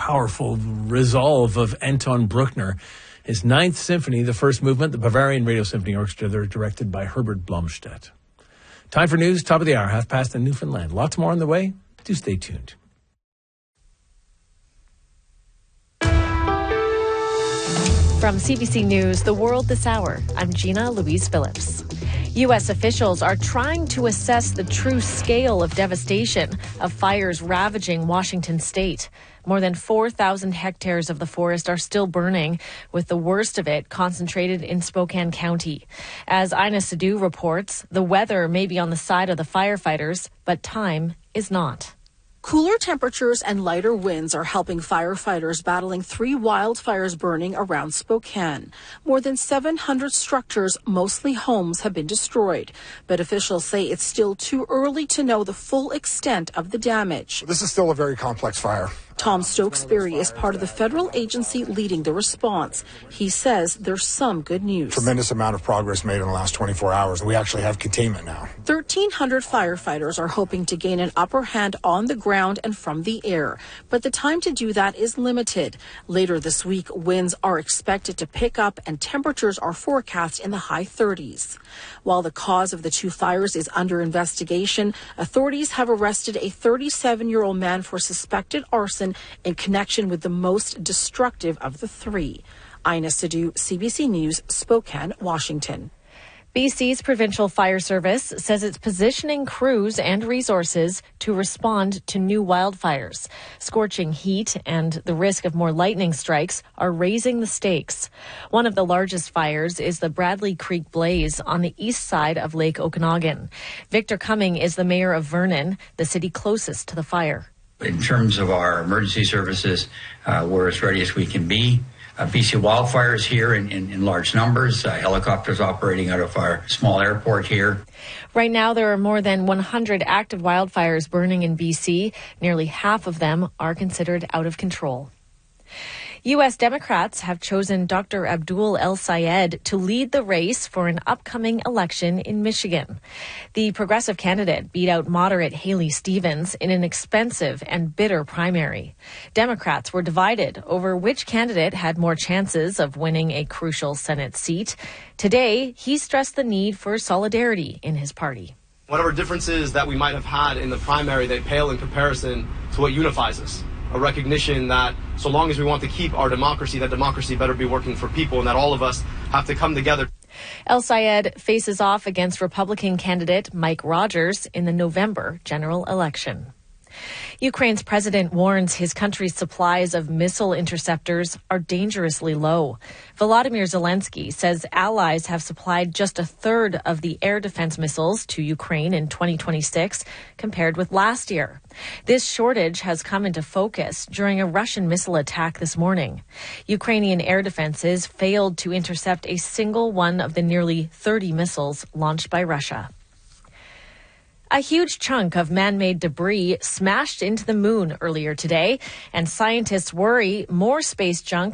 powerful resolve of Anton Bruckner. His Ninth Symphony, the first movement, the Bavarian Radio Symphony Orchestra, they're directed by Herbert Blomstedt. Time for news, top of the hour, 5:30 in Newfoundland. Lots more on the way. Do stay tuned. From CBC News, The World This Hour, I'm Gina Louise Phillips. U.S. officials are trying to assess the true scale of devastation of fires ravaging Washington state. More than 4,000 hectares of the forest are still burning, with the worst of it concentrated in Spokane County. As Ina Sidhu reports, the weather may be on the side of the firefighters, but time is not. Cooler temperatures and lighter winds are helping firefighters battling 3 wildfires burning around Spokane. More than 700 structures, mostly homes, have been destroyed. But officials say it's still too early to know the full extent of the damage. This is still a very complex fire. Tom Stokesbury is part of the federal agency leading the response. He says there's some good news. Tremendous amount of progress made in the last 24 hours. We actually have containment now. 1,300 firefighters are hoping to gain an upper hand on the ground and from the air. But the time to do that is limited. Later this week, winds are expected to pick up and temperatures are forecast in the high 30s. While the cause of the 2 fires is under investigation, authorities have arrested a 37-year-old man for suspected arson in connection with the most destructive of the 3. Ina Sidhu, CBC News, Spokane, Washington. BC's Provincial Fire Service says it's positioning crews and resources to respond to new wildfires. Scorching heat and the risk of more lightning strikes are raising the stakes. One of the largest fires is the Bradley Creek Blaze on the east side of Lake Okanagan. Victor Cumming is the mayor of Vernon, the city closest to the fire. In terms of our emergency services, we're as ready as we can be. BC wildfires here in large numbers, helicopters operating out of our small airport here. Right now, there are more than 100 active wildfires burning in BC. Nearly half of them are considered out of control. U.S. Democrats have chosen Dr. Abdul El-Sayed to lead the race for an upcoming election in Michigan. The progressive candidate beat out moderate Haley Stevens in an expensive and bitter primary. Democrats were divided over which candidate had more chances of winning a crucial Senate seat. Today, he stressed the need for solidarity in his party. Whatever differences that we might have had in the primary, they pale in comparison to what unifies us. A recognition that so long as we want to keep our democracy, that democracy better be working for people and that all of us have to come together. El-Sayed faces off against Republican candidate Mike Rogers in the November general election. Ukraine's president warns his country's supplies of missile interceptors are dangerously low. Volodymyr Zelensky says allies have supplied just a third of the air defense missiles to Ukraine in 2026 compared with last year. This shortage has come into focus during a Russian missile attack this morning. Ukrainian air defenses failed to intercept a single one of the nearly 30 missiles launched by Russia. A huge chunk of man-made debris smashed into the moon earlier today, and scientists worry more space junk